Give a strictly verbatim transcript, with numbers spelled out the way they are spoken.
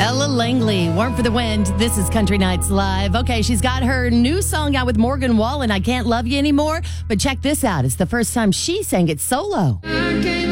Ella Langley, Warm for the Wind. This is Country Nights Live. Okay, she's got her new song out with Morgan Wallen, I Can't Love You Anymore. But check this out. It's the first time she sang it solo.